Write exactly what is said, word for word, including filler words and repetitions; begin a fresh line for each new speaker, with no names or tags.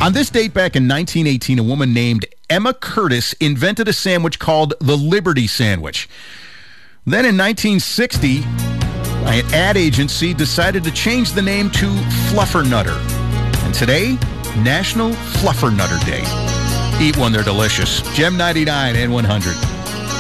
On this date back in nineteen eighteen, a woman named Emma Curtis invented a sandwich called the Liberty Sandwich. Then in nineteen sixty, an ad agency decided to change the name to Fluffernutter. And today, National Fluffernutter Day. Eat one, they're delicious. Gem ninety-nine and one hundred.